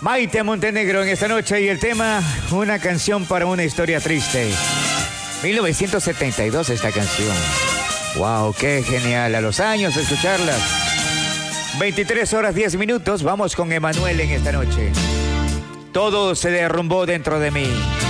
Maite Montenegro en esta noche y el tema, una canción para una historia triste. 1972 esta canción. Wow, qué genial, a los años escucharla. 23 horas 10 minutos, vamos con Emanuel en esta noche. Todo se derrumbó dentro de mí.